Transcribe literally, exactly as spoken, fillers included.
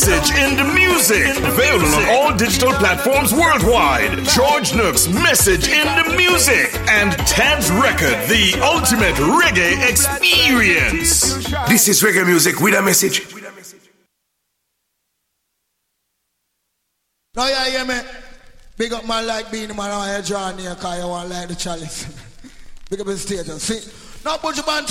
message in the music. Available on all digital platforms worldwide. George Nooks, Message in the Music. And Ted's Record, the ultimate reggae experience. This is reggae music with a message. No, yeah, yeah, man. Big up man like being man on here, John here, because you want like the chalice. Big up the stage. See, now put your band